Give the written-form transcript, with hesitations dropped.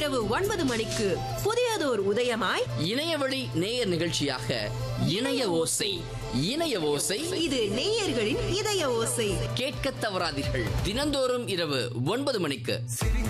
இரவு 9 மணிக்கு புதியதோர் உதயமாய் இணையவழி நேயர் நிகழ்ச்சியாக இணைய ஓசை. இணைய ஓசை இது நேயர்களின் இதய ஓசை. கேட்க தவறாதீர்கள். தினந்தோறும் இரவு 9 மணிக்கு.